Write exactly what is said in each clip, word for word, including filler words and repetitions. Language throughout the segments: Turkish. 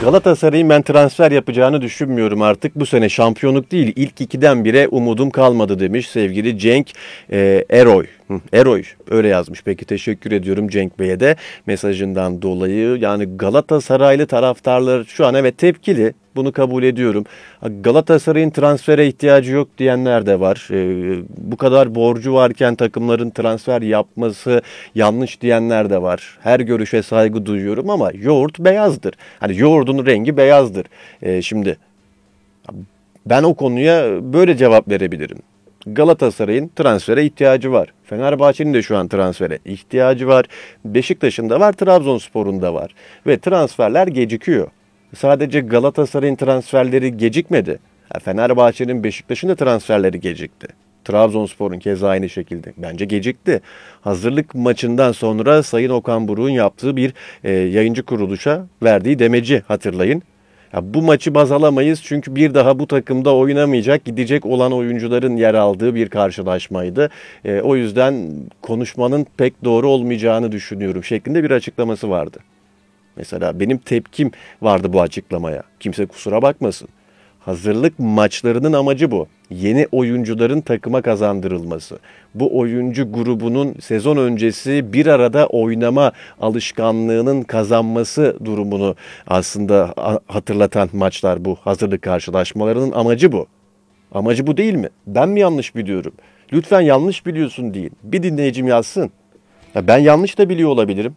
Galatasaray'ın ben transfer yapacağını düşünmüyorum artık. Bu sene şampiyonluk değil, ilk ikiden bire umudum kalmadı demiş sevgili Cenk e, Eroy. Hı, Eroy öyle yazmış. Peki teşekkür ediyorum Cenk Bey'e de mesajından dolayı. Yani Galatasaraylı taraftarlar şu an evet tepkili. Bunu kabul ediyorum. Galatasaray'ın transfere ihtiyacı yok diyenler de var. Ee, bu kadar borcu varken takımların transfer yapması yanlış diyenler de var. Her görüşe saygı duyuyorum ama yoğurt beyazdır. Hani yoğurdun rengi beyazdır. Ee, şimdi ben o konuya böyle cevap verebilirim. Galatasaray'ın transfere ihtiyacı var. Fenerbahçe'nin de şu an transfere ihtiyacı var. Beşiktaş'ın da var, Trabzonspor'un da var. Ve transferler gecikiyor. Sadece Galatasaray'ın transferleri gecikmedi. Fenerbahçe'nin, Beşiktaş'ın da transferleri gecikti. Trabzonspor'un keza aynı şekilde. Bence gecikti. Hazırlık maçından sonra Sayın Okan Buruk'un yaptığı bir e, yayıncı kuruluşa verdiği demeci hatırlayın. Ya bu maçı baz alamayız çünkü bir daha bu takımda oynamayacak, gidecek olan oyuncuların yer aldığı bir karşılaşmaydı. E, o yüzden konuşmanın pek doğru olmayacağını düşünüyorum şeklinde bir açıklaması vardı. Mesela benim tepkim vardı bu açıklamaya. Kimse kusura bakmasın. Hazırlık maçlarının amacı bu. Yeni oyuncuların takıma kazandırılması. Bu oyuncu grubunun sezon öncesi bir arada oynama alışkanlığının kazanması durumunu aslında hatırlatan maçlar bu. Hazırlık karşılaşmalarının amacı bu. Amacı bu değil mi? Ben mi yanlış biliyorum? Lütfen yanlış biliyorsun deyin. Bir dinleyicim yazsın. Ya ben yanlış da biliyor olabilirim.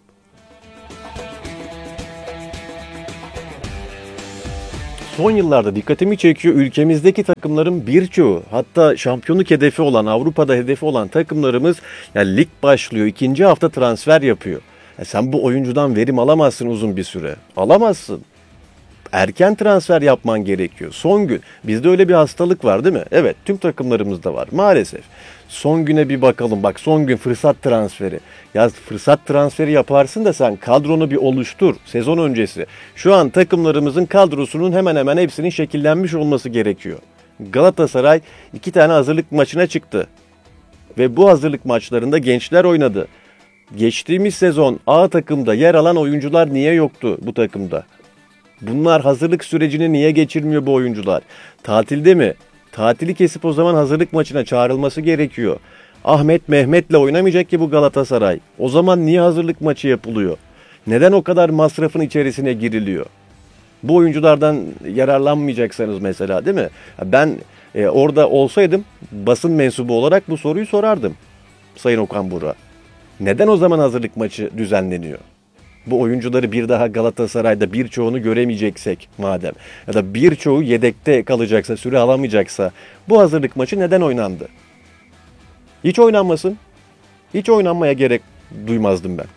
Son yıllarda dikkatimi çekiyor ülkemizdeki takımların birçoğu, hatta şampiyonluk hedefi olan, Avrupa'da hedefi olan takımlarımız yani lig başlıyor, ikinci hafta transfer yapıyor. Ya sen bu oyuncudan verim alamazsın uzun bir süre. Alamazsın. Erken transfer yapman gerekiyor. Son gün. Bizde öyle bir hastalık var değil mi? Evet, tüm takımlarımızda var maalesef. Son güne bir bakalım. Bak son gün fırsat transferi. Ya fırsat transferi yaparsın da sen kadronu bir oluştur. Sezon öncesi. Şu an takımlarımızın kadrosunun hemen hemen hepsinin şekillenmiş olması gerekiyor. Galatasaray iki tane hazırlık maçına çıktı. Ve bu hazırlık maçlarında gençler oynadı. Geçtiğimiz sezon A takımda yer alan oyuncular niye yoktu bu takımda? Bunlar hazırlık sürecini niye geçirmiyor bu oyuncular? Tatilde mi? Tatili kesip o zaman hazırlık maçına çağrılması gerekiyor. Ahmet Mehmet'le oynamayacak ki bu Galatasaray. O zaman niye hazırlık maçı yapılıyor? Neden o kadar masrafın içerisine giriliyor? Bu oyunculardan yararlanmayacaksanız mesela değil mi? Ben e, orada olsaydım basın mensubu olarak bu soruyu sorardım Sayın Okan Buruk'a. Neden o zaman hazırlık maçı düzenleniyor? Bu oyuncuları bir daha Galatasaray'da birçoğunu göremeyeceksek madem ya da birçoğu yedekte kalacaksa, süre alamayacaksa bu hazırlık maçı neden oynandı? Hiç oynanmasın. Hiç oynanmaya gerek duymazdım ben.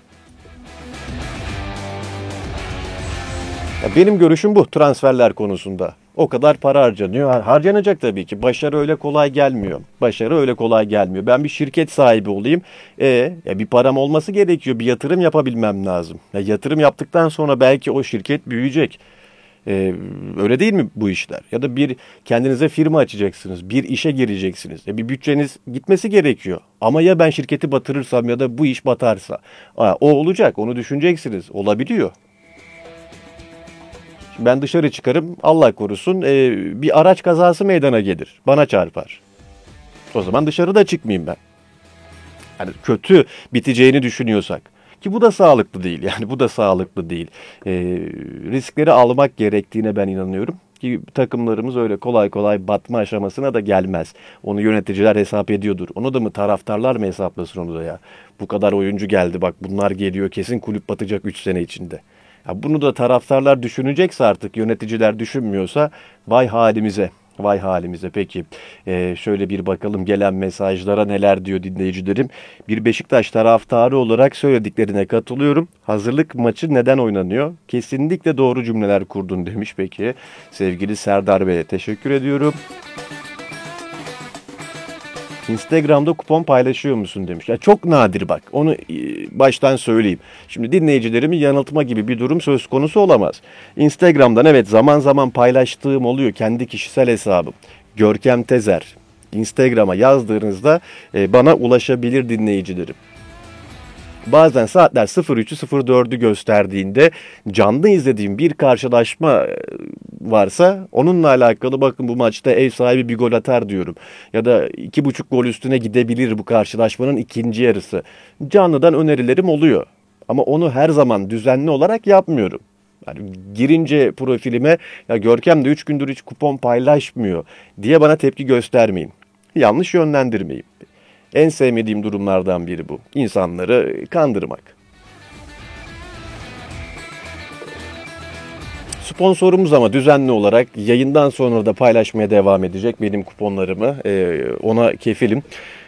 Ya benim görüşüm bu transferler konusunda. O kadar para harcanıyor. Harcanacak tabii ki. Başarı öyle kolay gelmiyor. Başarı öyle kolay gelmiyor. Ben bir şirket sahibi olayım. E, ya bir param olması gerekiyor. Bir yatırım yapabilmem lazım. Ya yatırım yaptıktan sonra belki o şirket büyüyecek. E, öyle değil mi bu işler? Ya da bir kendinize firma açacaksınız. Bir işe gireceksiniz. E, bir bütçeniz gitmesi gerekiyor. Ama ya ben şirketi batırırsam ya da bu iş batarsa? Aa, o olacak. Onu düşüneceksiniz. Olabiliyor. Ben dışarı çıkarım, Allah korusun e, bir araç kazası meydana gelir. Bana çarpar. O zaman dışarıda çıkmayayım ben. Yani kötü biteceğini düşünüyorsak. Ki bu da sağlıklı değil. Yani bu da sağlıklı değil. E, riskleri almak gerektiğine ben inanıyorum. Ki takımlarımız öyle kolay kolay batma aşamasına da gelmez. Onu yöneticiler hesap ediyordur. Onu da mı taraftarlar mı hesaplasın onu da ya? Bu kadar oyuncu geldi bak bunlar geliyor kesin kulüp batacak üç sene içinde. Ya bunu da taraftarlar düşünecekse artık yöneticiler düşünmüyorsa vay halimize. Vay halimize. Peki ee, şöyle bir bakalım gelen mesajlara neler diyor dinleyicilerim. Bir Beşiktaş taraftarı olarak söylediklerine katılıyorum. Hazırlık maçı neden oynanıyor? Kesinlikle doğru cümleler kurdun demiş peki. Sevgili Serdar Bey'e teşekkür ediyorum. Instagram'da kupon paylaşıyor musun demiş. Ya çok nadir bak. Onu baştan söyleyeyim. Şimdi dinleyicilerimi yanıltma gibi bir durum söz konusu olamaz. Instagram'dan evet zaman zaman paylaştığım oluyor. Kendi kişisel hesabım. Görkem Tezer. Instagram'a yazdığınızda bana ulaşabilir dinleyicilerim. Bazen saatler sıfır üçü sıfır dördü gösterdiğinde canlı izlediğim bir karşılaşma varsa onunla alakalı bakın bu maçta ev sahibi bir gol atar diyorum. Ya da iki buçuk gol üstüne gidebilir bu karşılaşmanın ikinci yarısı. Canlıdan önerilerim oluyor. Ama onu her zaman düzenli olarak yapmıyorum. Yani girince profilime ya Görkem de üç gündür hiç kupon paylaşmıyor diye bana tepki göstermeyin. Yanlış yönlendirmeyin. En sevmediğim durumlardan biri bu. İnsanları kandırmak. Sponsorumuz ama düzenli olarak yayından sonra da paylaşmaya devam edecek benim kuponlarımı. Ee, ona kefilim.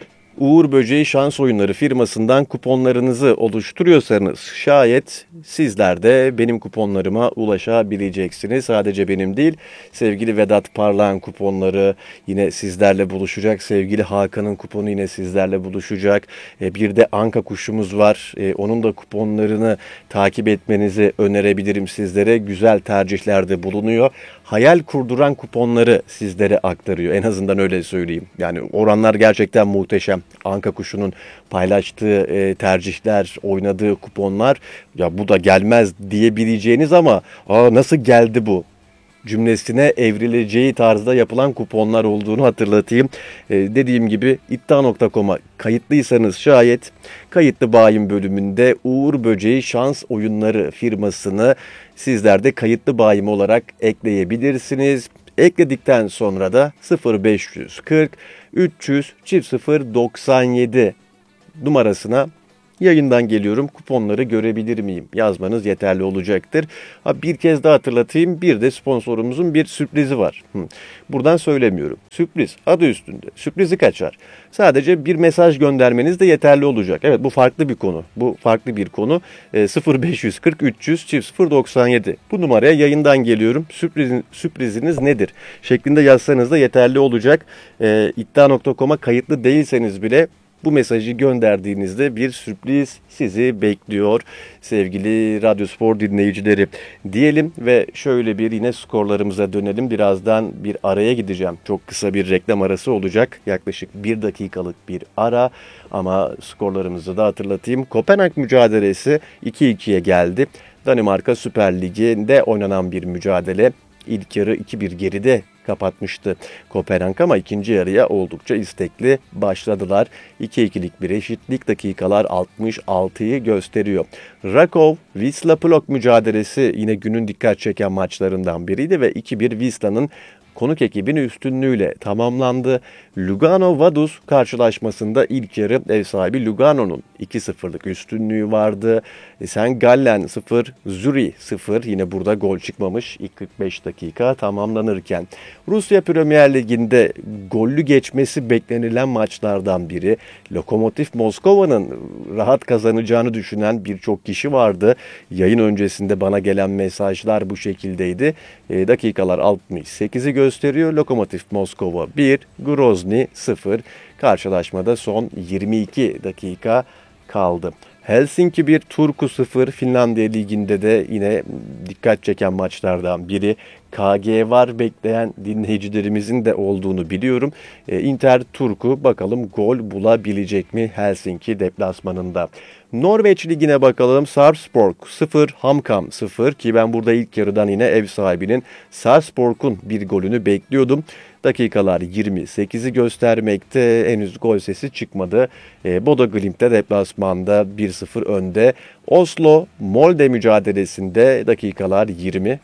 Uğur Böceği Şans Oyunları firmasından kuponlarınızı oluşturuyorsanız şayet sizler de benim kuponlarıma ulaşabileceksiniz. Sadece benim değil, sevgili Vedat Parlak'ın kuponları yine sizlerle buluşacak. Sevgili Hakan'ın kuponu yine sizlerle buluşacak. Bir de Anka Kuşumuz var. Onun da kuponlarını takip etmenizi önerebilirim sizlere. Güzel tercihlerde bulunuyor. Hayal kurduran kuponları sizlere aktarıyor. En azından öyle söyleyeyim. Yani oranlar gerçekten muhteşem. Anka Kuşu'nun paylaştığı e, tercihler, oynadığı kuponlar ya bu da gelmez diyebileceğiniz ama aa nasıl geldi bu cümlesine evrileceği tarzda yapılan kuponlar olduğunu hatırlatayım. Ee, dediğim gibi iddia nokta com'a kayıtlıysanız şayet kayıtlı bayim bölümünde Uğur Böceği Şans Oyunları firmasını sizler de kayıtlı bayim olarak ekleyebilirsiniz. Ekledikten sonra da sıfır beş kırk üç yüz sıfır doksan yedi numarasına yayından geliyorum, kuponları görebilir miyim yazmanız yeterli olacaktır. Ha, bir kez daha hatırlatayım, bir de sponsorumuzun bir sürprizi var. Hı. Buradan söylemiyorum. Sürpriz adı üstünde. Sürprizi kaçar. Sadece bir mesaj göndermeniz de yeterli olacak. Evet, bu farklı bir konu. Bu farklı bir konu. E, sıfır beş kırk üç yüz sıfır doksan yedi. Bu numaraya yayından geliyorum. Sürprizin, sürpriziniz nedir? Şeklinde yazsanız da yeterli olacak. E, iddia nokta com'a kayıtlı değilseniz bile bu mesajı gönderdiğinizde bir sürpriz sizi bekliyor sevgili Radyo Spor dinleyicileri diyelim ve şöyle bir yine skorlarımıza dönelim. Birazdan bir araya gideceğim. Çok kısa bir reklam arası olacak. Yaklaşık bir dakikalık bir ara ama skorlarımızı da hatırlatayım. Kopenhag mücadelesi iki ikiye geldi. Danimarka Süper Ligi'nde oynanan bir mücadele. İlk yarı iki bir geride kapatmıştı Kopenhag ama ikinci yarıya oldukça istekli başladılar. iki ikilik bir eşitlik, dakikalar altmış altıyı gösteriyor. Rakov Wisla Plock mücadelesi yine günün dikkat çeken maçlarından biriydi ve iki bir Wisla'nın konuk ekibin üstünlüğüyle tamamlandı. Lugano-Vaduz karşılaşmasında ilk yarı ev sahibi Lugano'nun iki sıfırlık üstünlüğü vardı. Sen Gallen sıfır, Zürih sıfır. Yine burada gol çıkmamış. İlk kırk beş dakika tamamlanırken. Rusya Premier Ligi'nde gollü geçmesi beklenilen maçlardan biri. Lokomotiv Moskova'nın rahat kazanacağını düşünen birçok kişi vardı. Yayın öncesinde bana gelen mesajlar bu şekildeydi. E, dakikalar altmış sekizi gösteriyor. Lokomotiv Moskova bir, Grozny sıfır. Karşılaşmada son yirmi iki dakika kaldı. Helsinki bir, Turku sıfır. Finlandiya Ligi'nde de yine dikkat çeken maçlardan biri. K G var bekleyen dinleyicilerimizin de olduğunu biliyorum. E, Inter Turku bakalım gol bulabilecek mi Helsinki deplasmanında. Norveç Ligi'ne bakalım. Sarpsborg sıfır, Hamkam sıfır ki ben burada ilk yarıdan yine ev sahibinin Sarpsborg'un bir golünü bekliyordum. Dakikalar yirmi sekizi göstermekte, henüz gol sesi çıkmadı. E, Bodo Glimt de deplasmanda bir sıfır önde. Oslo Molde mücadelesinde dakikalar yirmi.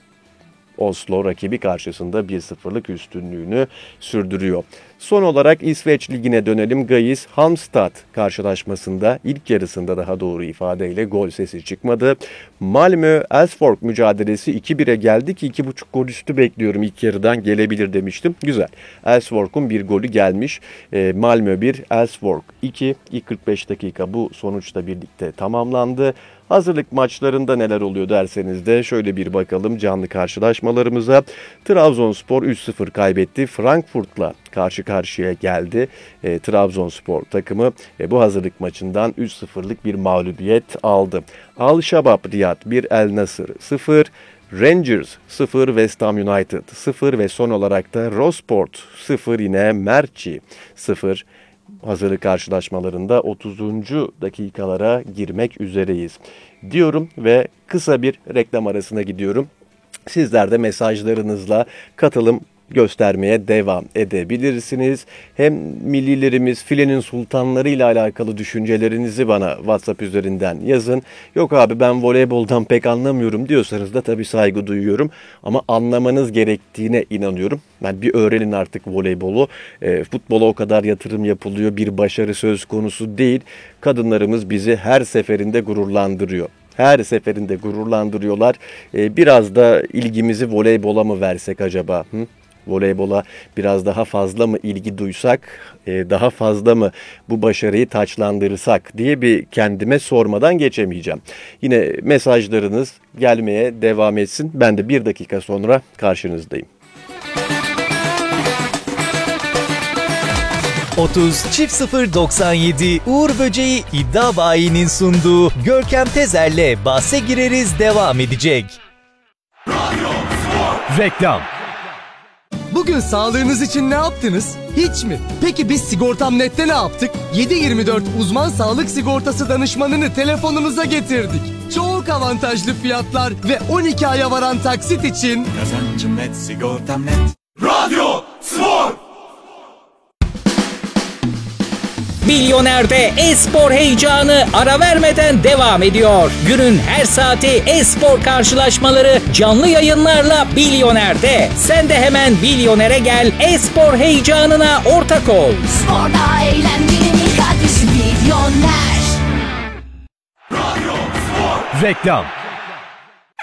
Oslo rakibi karşısında bir sıfırlık üstünlüğünü sürdürüyor. Son olarak İsveç Ligi'ne dönelim. Gais Halmstad karşılaşmasında ilk yarısında daha doğru ifadeyle gol sesi çıkmadı. Malmö Elfsborg mücadelesi iki bire geldi ki iki buçuk gol üstü bekliyorum, ilk yarıdan gelebilir demiştim. Güzel. Elfsborg'un bir golü gelmiş. E, Malmö bir, Elfsborg iki. İlk kırk beş dakika bu sonuçla birlikte tamamlandı. Hazırlık maçlarında neler oluyor derseniz de şöyle bir bakalım canlı karşılaşmalarımıza. Trabzonspor üç sıfır kaybetti. Frankfurt'la karşı karşıya geldi. E, Trabzonspor takımı e, bu hazırlık maçından üç sıfırlık bir mağlubiyet aldı. Al-Şabab Riyad bir, El Nasır sıfır. Rangers sıfır, West Ham United sıfır ve son olarak da Rosport sıfır, yine Merci sıfır. hazırlık karşılaşmalarında otuzuncu dakikalara girmek üzereyiz diyorum ve kısa bir reklam arasına gidiyorum. Sizler de mesajlarınızla katılım göstermeye devam edebilirsiniz. Hem millilerimiz filenin sultanları ile alakalı düşüncelerinizi bana WhatsApp üzerinden yazın. Yok abi ben voleyboldan pek anlamıyorum diyorsanız da tabii saygı duyuyorum. Ama anlamanız gerektiğine inanıyorum. Yani bir öğrenin artık voleybolu. E, futbola o kadar yatırım yapılıyor. Bir başarı söz konusu değil. Kadınlarımız bizi her seferinde gururlandırıyor. Her seferinde gururlandırıyorlar. Ee, biraz da ilgimizi voleybola mı versek acaba? Hı? Voleybola biraz daha fazla mı ilgi duysak, e, daha fazla mı bu başarıyı taçlandırırsak diye bir kendime sormadan geçemeyeceğim. Yine mesajlarınız gelmeye devam etsin. Ben de bir dakika sonra karşınızdayım. otuz çift sıfır doksan yedi Uğur Böceği İddia Bayi'nin sunduğu Görkem Tezer'le bahse gireriz devam edecek. Reklam. Bugün sağlığınız için ne yaptınız? Hiç mi? Peki biz Sigortam Net'te ne yaptık? yedi yirmi dört uzman sağlık sigortası danışmanını telefonunuza getirdik. Çok avantajlı fiyatlar ve on iki aya varan taksit için Kazancım net, sigortam net. Radyo Spor. Milyoner'de e-spor heyecanı ara vermeden devam ediyor. Günün her saati e-spor karşılaşmaları canlı yayınlarla Milyoner'de. Sen de hemen Milyoner'e gel, e-spor heyecanına ortak ol. Sporda eğlenmenin ilk adresi Milyoner. Radyo Spor. reklam.